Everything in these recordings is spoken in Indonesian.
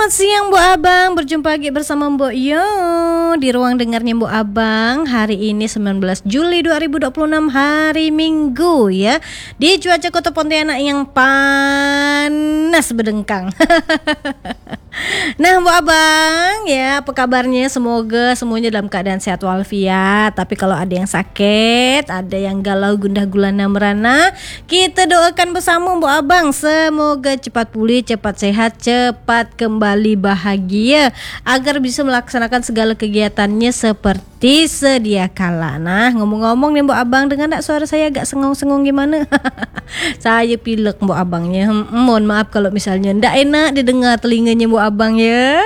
Selamat siang Mbok Abang, berjumpa lagi bersama Mbok Yo di ruang dengarnya Mbok Abang. Hari ini 19 Juli 2026, hari Minggu ya. Di cuaca Kota Pontianak yang panas bedengkang. Nah Mbok Abang ya, apa kabarnya? Semoga semuanya dalam keadaan sehat walafiat. Tapi kalau ada yang sakit, ada yang galau gundah gulana merana, kita doakan bersama Mbok Abang, semoga cepat pulih, cepat sehat, cepat kembali bahagia agar bisa melaksanakan segala kegiatannya seperti sedia kala. Nah ngomong-ngomong nih Mbok Abang, dengan tak suara saya agak sengong-sengong gimana? Saya pilek Mbok Abangnya. Mohon maaf kalau misalnya ndak enak didengar telinganya Mbok Abang ya.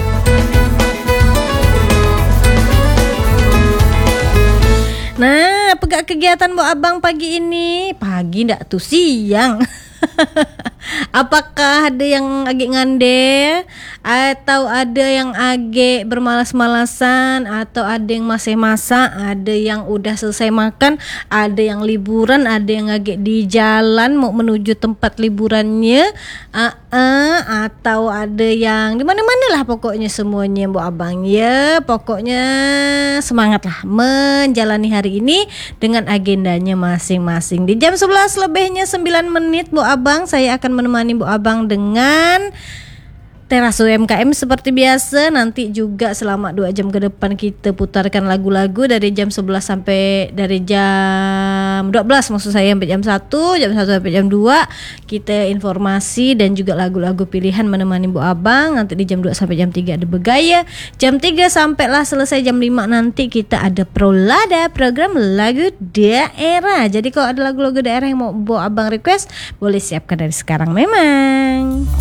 Nah, apa kegiatan Mbok Abang pagi ini? Pagi ndak tuh, siang. Apakah ada yang agak ngande, atau ada yang agak bermalas-malasan, atau ada yang masih masak, ada yang udah selesai makan, ada yang liburan, ada yang agak di jalan mau menuju tempat liburannya, atau ada yang di mana-mana lah, pokoknya semuanya Mbok Abang ya. Pokoknya semangat lah menjalani hari ini dengan agendanya masing-masing. Di jam 11 lebihnya 9 menit Mbok Abang, saya akan menemani Mbok Abang dengan Teras UMKM seperti biasa. Nanti juga selama 2 jam ke depan kita putarkan lagu-lagu dari jam 11 sampai dari jam 12 maksud saya, sampai jam 1 sampai jam 2 kita informasi dan juga lagu-lagu pilihan menemani Mbok Abang. Nanti di jam 2 sampai jam 3 ada Begaya. Jam 3 sampailah selesai jam 5 nanti kita ada Prolada, program lagu daerah. Jadi kalau ada lagu-lagu daerah yang mau Mbok Abang request, boleh siapkan dari sekarang memang.